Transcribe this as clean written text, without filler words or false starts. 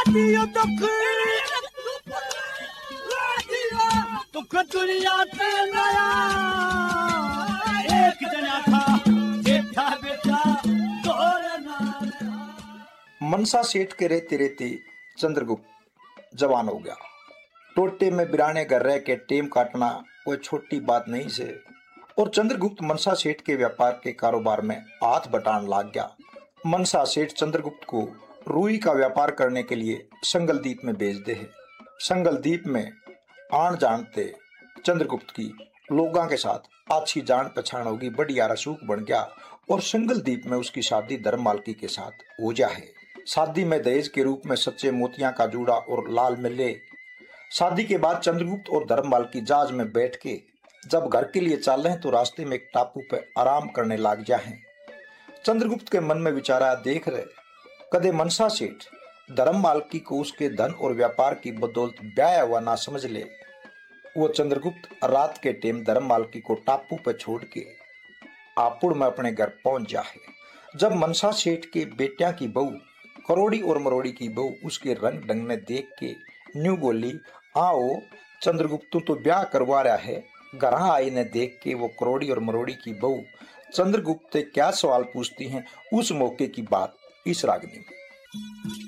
दियो दुख दुख दुनिया पे नया एक जना था बेटा बेटा मनसा सेठ के रहते रहते चंद्रगुप्त जवान हो गया। टोटे में बिराने घर रह के टेम काटना कोई छोटी बात नहीं से, और चंद्रगुप्त मनसा सेठ के व्यापार के कारोबार में हाथ बटान लग गया। मनसा सेठ चंद्रगुप्त को रुई का व्यापार करने के लिए संगलदीप में भेज दे है। संगलदीप में आन जानते चंद्रगुप्त की लोगों के साथ अच्छी जान पहचान होगी, बढ़िया रसूख बन गया और संगलदीप में उसकी शादी धर्ममालकी के साथ हो जाए। शादी में दहेज के रूप में सच्चे मोतियां का जूड़ा और लाल मिले। शादी के बाद चंद्रगुप्त और धर्ममालकी जहाज में बैठ के जब घर के लिए चल रहे तो रास्ते में एक टापू पे आराम करने लग जाए। चंद्रगुप्त के मन में विचार आया, देख रहे कदे मनसा सेठ धर्ममालकी को उसके धन और व्यापार की बदौलत ब्याया हुआ ना समझ ले। वो चंद्रगुप्त रात के टेम धर्ममालकी को टापू पर छोड़ के आपुड़ में अपने घर पहुंच जाए। जब मनसा सेठ के बेटिया की बहू करोड़ी और मरोड़ी की बहू उसके रंग ढंग में देख के न्यू बोली, आओ चंद्रगुप्त तो ब्याह करवा रहा है। घर आई ने देख के वो करोड़ी और मरोड़ी की बहू चंद्रगुप्त से क्या सवाल पूछती हैं, उस मौके की बात इस रागनी में।